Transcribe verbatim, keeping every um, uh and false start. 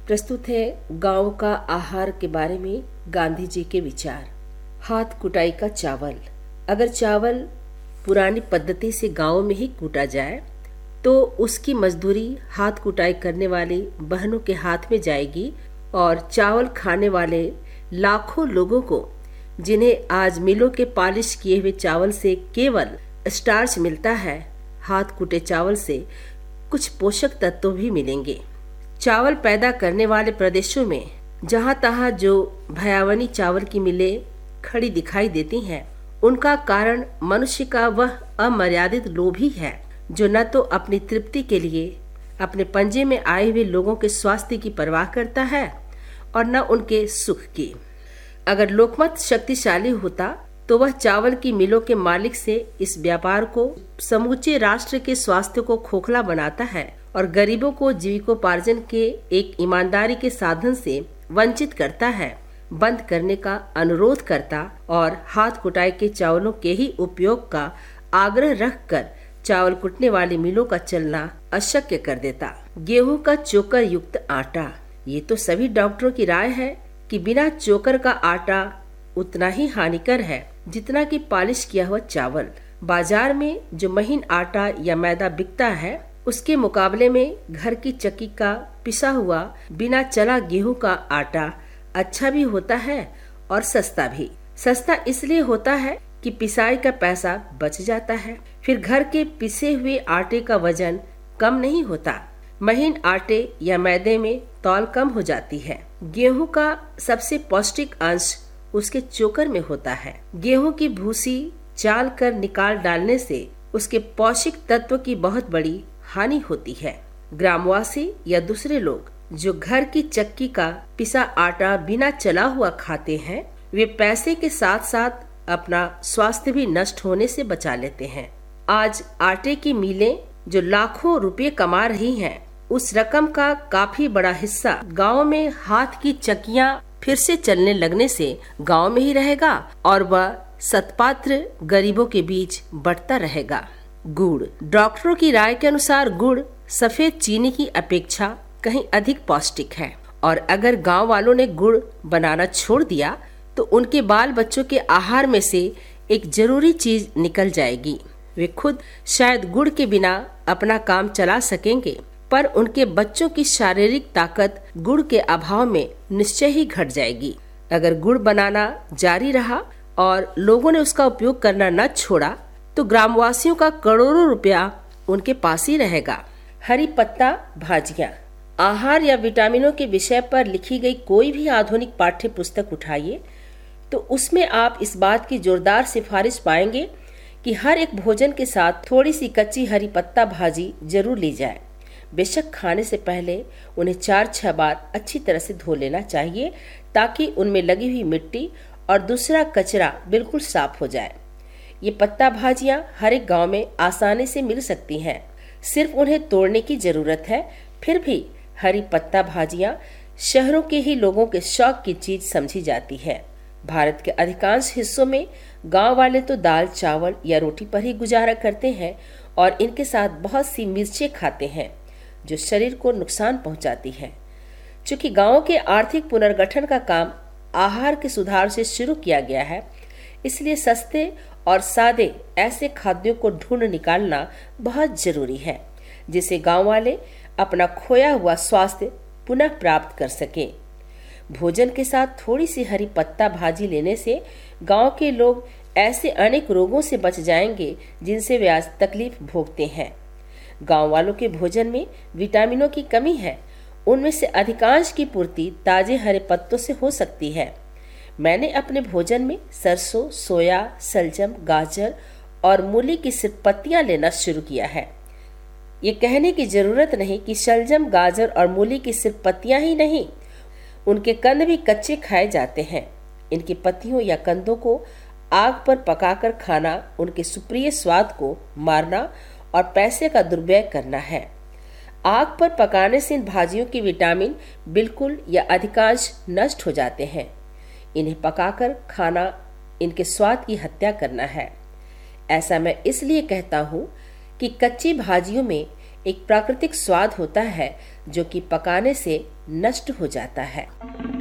प्रस्तुत है गांव का आहार के बारे में गांधी जी के विचार। हाथ कुटाई का चावल। अगर चावल पुरानी पद्धति से गांव में ही कूटा जाए तो उसकी मजदूरी हाथ कुटाई करने वाली बहनों के हाथ में जाएगी और चावल खाने वाले लाखों लोगों को, जिन्हें आज मिलों के पॉलिश किए हुए चावल से केवल स्टार्च मिलता है, हाथ कुटे चावल से कुछ पोषक तत्व भी मिलेंगे। चावल पैदा करने वाले प्रदेशों में जहां तहां जो भयावनी चावल की मिलें खड़ी दिखाई देती हैं, उनका कारण मनुष्य का वह अमर्यादित लोभ ही है, जो न तो अपनी तृप्ति के लिए अपने पंजे में आए हुए लोगों के स्वास्थ्य की परवाह करता है और न उनके सुख की। अगर लोकमत शक्तिशाली होता तो वह चावल की मिलों के मालिक से इस व्यापार को समूचे राष्ट्र के स्वास्थ्य को खोखला बनाता है और गरीबों को जीविकोपार्जन के एक ईमानदारी के साधन से वंचित करता है, बंद करने का अनुरोध करता और हाथ कुटाई के चावलों के ही उपयोग का आग्रह रखकर चावल कुटने वाली मिलों का चलना अशक्य कर देता। गेहूं का चोकर युक्त आटा। ये तो सभी डॉक्टरों की राय है कि बिना चोकर का आटा उतना ही हानिकर है जितना कि पॉलिश किया हुआ चावल। बाजार में जो महीन आटा या मैदा बिकता है, उसके मुकाबले में घर की चक्की का पिसा हुआ बिना चला गेहूं का आटा अच्छा भी होता है और सस्ता भी। सस्ता इसलिए होता है कि पिसाई का पैसा बच जाता है, फिर घर के पिसे हुए आटे का वजन कम नहीं होता। महीन आटे या मैदे में तौल कम हो जाती है। गेहूं का सबसे पौष्टिक अंश उसके चोकर में होता है। गेहूं की भूसी चाल कर निकाल डालने से उसके पौष्टिक तत्व की बहुत बड़ी हानि होती है। ग्रामवासी या दूसरे लोग जो घर की चक्की का पिसा आटा बिना चला हुआ खाते हैं, वे पैसे के साथ साथ अपना स्वास्थ्य भी नष्ट होने से बचा लेते हैं। आज आटे की मिलें जो लाखों रुपए कमा रही हैं, उस रकम का काफी बड़ा हिस्सा गांव में हाथ की चक्कियां फिर से चलने लगने से गांव में ही रहेगा और वह सत्पात्र गरीबों के बीच बढ़ता रहेगा। गुड़। डॉक्टरों की राय के अनुसार गुड़ सफेद चीनी की अपेक्षा कहीं अधिक पौष्टिक है और अगर गांव वालों ने गुड़ बनाना छोड़ दिया तो उनके बाल बच्चों के आहार में से एक जरूरी चीज निकल जाएगी। वे खुद शायद गुड़ के बिना अपना काम चला सकेंगे, पर उनके बच्चों की शारीरिक ताकत गुड़ के अभाव में निश्चय ही घट जाएगी। अगर गुड़ बनाना जारी रहा और लोगों ने उसका उपयोग करना न छोड़ा तो ग्रामवासियों का करोड़ों रुपया उनके पास ही रहेगा। हरी पत्ता भाजियाँ। आहार या विटामिनों के विषय पर लिखी गई कोई भी आधुनिक पाठ्य पुस्तक उठाइए तो उसमें आप इस बात की जोरदार सिफारिश पाएंगे कि हर एक भोजन के साथ थोड़ी सी कच्ची हरी पत्ता भाजी जरूर ली जाए। बेशक खाने से पहले उन्हें चार छह बार अच्छी तरह से धो लेना चाहिए ताकि उनमें लगी हुई मिट्टी और दूसरा कचरा बिल्कुल साफ हो जाए। ये पत्ता भाजियाँ हर एक गांव में आसानी से मिल सकती हैं, सिर्फ उन्हें तोड़ने की जरूरत है। फिर भी हरी पत्ता भाजियाँ शहरों के ही लोगों के शौक की चीज समझी जाती है। भारत के अधिकांश हिस्सों में गांव वाले तो दाल चावल या रोटी पर ही गुजारा करते हैं और इनके साथ बहुत सी मिर्चें खाते हैं जो शरीर को नुकसान पहुंचाती है। चूंकि गांवों के आर्थिक पुनर्गठन का काम आहार के सुधार से शुरू किया गया है, इसलिए सस्ते और सादे ऐसे खाद्यों को ढूंढ निकालना बहुत जरूरी है जिससे गांव वाले अपना खोया हुआ स्वास्थ्य पुनः प्राप्त कर सकें। भोजन के साथ थोड़ी सी हरी पत्ता भाजी लेने से गांव के लोग ऐसे अनेक रोगों से बच जाएंगे जिनसे वे आज तकलीफ भोगते हैं। गांव वालों के भोजन में विटामिनों की कमी है, उनमें से अधिकांश की पूर्ति ताजे हरे पत्तों से हो सकती है। मैंने अपने भोजन में सरसों, सोया, सलजम, गाजर और मूली की सिर्फ पत्तियां लेना शुरू किया है। ये कहने की जरूरत नहीं कि शलजम, गाजर और मूली की सिर्फ पत्तियां ही नहीं, उनके कंद भी कच्चे खाए जाते हैं। इनकी पत्तियों या कंदों को आग पर पकाकर खाना उनके सुप्रिय स्वाद को मारना और पैसे का दुर्व्यय करना है। आग पर पकाने से इन भाजियों की विटामिन बिल्कुल या अधिकांश नष्ट हो जाते हैं। इन्हें पकाकर खाना इनके स्वाद की हत्या करना है। ऐसा मैं इसलिए कहता हूँ कि कच्ची भाजियों में एक प्राकृतिक स्वाद होता है जो कि पकाने से नष्ट हो जाता है।